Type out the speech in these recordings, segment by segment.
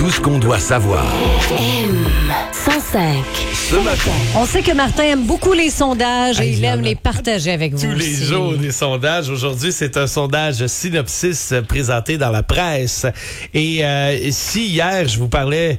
Tout ce qu'on doit savoir. M105. Ce matin. On sait que Martin aime beaucoup les sondages et il aime les partager avec vous. Tous les aussi. jours, des sondages. Aujourd'hui, c'est un sondage Synopsis présenté dans la presse. Et si hier, je vous parlais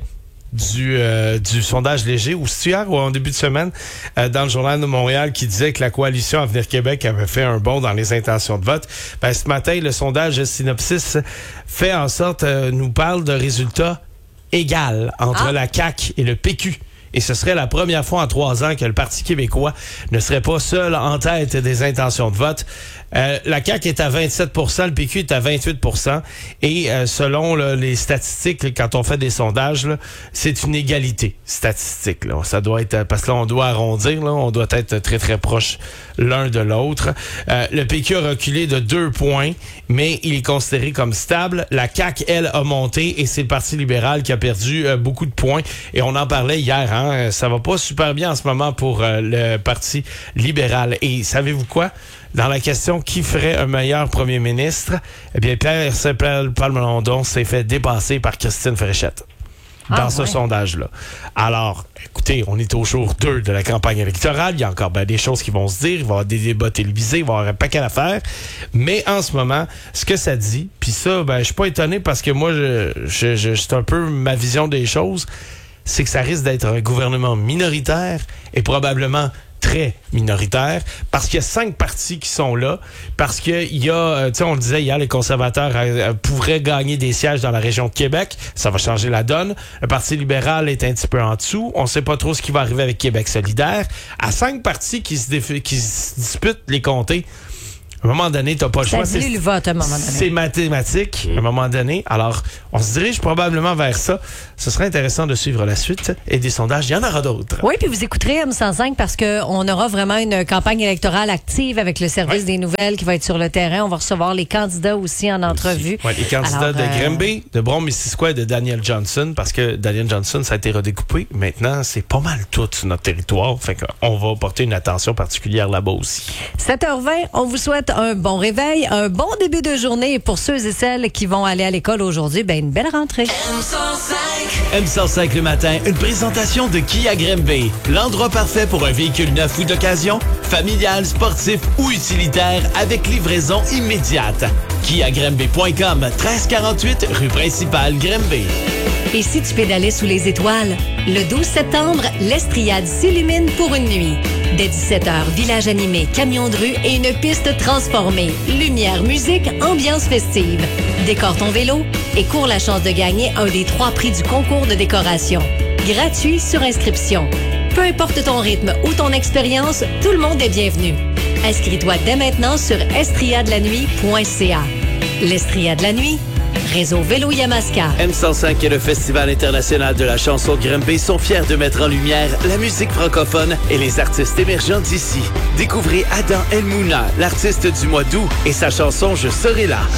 du sondage léger, ou c'est hier ou en début de semaine, dans le Journal de Montréal, qui disait que la coalition Avenir Québec avait fait un bond dans les intentions de vote, ben, ce matin, le sondage Synopsis fait en sorte, nous parle de résultats égaux entre la CAQ et le PQ. Et ce serait la première fois en 3 ans que le Parti québécois ne serait pas seul en tête des intentions de vote. La CAQ est à 27 %, le PQ est à 28 %. Et selon les statistiques, quand on fait des sondages, là, c'est une égalité statistique. Là. Ça doit être parce que là, on doit arrondir, là, on doit être très, très proche l'un de l'autre. Le PQ a reculé de 2 points, mais il est considéré comme stable. La CAQ, elle, a monté et c'est le Parti libéral qui a perdu beaucoup de points. Et on en parlait hier, hein? Ça va pas super bien en ce moment pour le Parti libéral. Et savez-vous quoi? Dans la question qui ferait un meilleur premier ministre, eh bien, Pierre Plamondon s'est fait dépasser par Christine Fréchette dans ce sondage-là. Alors, écoutez, on est au jour 2 de la campagne électorale. Il y a encore des choses qui vont se dire. Il va y avoir des débats télévisés. Il va y avoir un paquet d'affaires. Mais en ce moment, ce que ça dit, puis ça, je suis pas étonné parce que moi, c'est un peu ma vision des choses, c'est que ça risque d'être un gouvernement minoritaire et probablement très minoritaire, parce qu'il y a 5 partis qui sont là, parce qu'il y a, tu sais, on le disait hier, les conservateurs pourraient gagner des sièges dans la région de Québec, ça va changer la donne. Le Parti libéral est un petit peu en dessous, on sait pas trop ce qui va arriver avec Québec solidaire. À 5 partis qui se disputent les comtés, à un moment donné, t'as pas le choix. Ça dilue le vote à un moment donné. C'est mathématique, à un moment donné. Alors, on se dirige probablement vers ça. Ce serait intéressant de suivre la suite et des sondages. Il y en aura d'autres. Oui, puis vous écouterez M105 parce qu'on aura vraiment une campagne électorale active avec le service des nouvelles qui va être sur le terrain. On va recevoir les candidats aussi en entrevue. Ouais, les candidats de Grimby, de Brome-Missisquoi et de Daniel Johnson, parce que Daniel Johnson, ça a été redécoupé. Maintenant, c'est pas mal tout sur notre territoire. Fait qu'on va porter une attention particulière là-bas aussi. 7h20, on vous souhaite un bon réveil, un bon début de journée. Et pour ceux et celles qui vont aller à l'école aujourd'hui, une belle rentrée. M105 le matin, une présentation de Kia Grimby. L'endroit parfait pour un véhicule neuf ou d'occasion, familial, sportif ou utilitaire, avec livraison immédiate. KiaGrimby.com, 1348 rue principale Grimby. Et si tu pédalais sous les étoiles? Le 12 septembre, l'Estriade s'illumine pour une nuit. Dès 17h, village animé, camion de rue et une piste transformée. Lumière, musique, ambiance festive. Décore ton vélo et cours la chance de gagner un des 3 prix du concours de décoration. Gratuit sur inscription. Peu importe ton rythme ou ton expérience, tout le monde est bienvenu. Inscris-toi dès maintenant sur estriadelannuit.ca. L'Estriade de la nuit, Réseau Vélo Yamaska. M105 et le Festival international de la chanson Grimby sont fiers de mettre en lumière la musique francophone et les artistes émergents d'ici. Découvrez Adam El Mouna, l'artiste du mois d'août, et sa chanson Je serai là.